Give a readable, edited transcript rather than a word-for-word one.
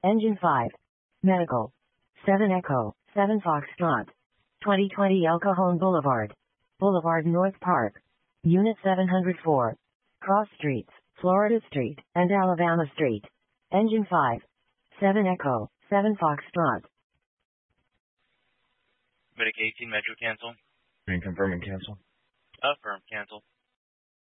Engine 5. Medical. 7 Echo, 7 Foxtrot. 2020 El Cajon Boulevard. Boulevard North Park. Unit 704. Cross Streets, Florida Street, and Alabama Street. Engine 5. 7 Echo, 7 Foxtrot. Medic 18 Metro cancel. Green confirm and cancel. Affirm, cancel.